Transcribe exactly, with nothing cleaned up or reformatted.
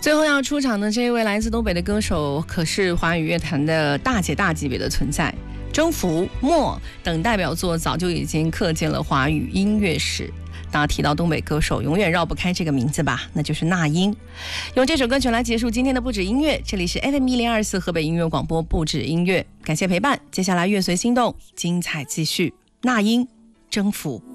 最后要出场的这一位来自东北的歌手，可是华语乐坛的大姐大级别的存在。征服、默等代表作早就已经刻进了华语音乐史。大家提到东北歌手，永远绕不开这个名字吧，那就是那英。用这首歌曲来结束今天的不止音乐，这里是 F M 一零二四河北音乐广播不止音乐，感谢陪伴。接下来乐随心动，精彩继续。那英，征服。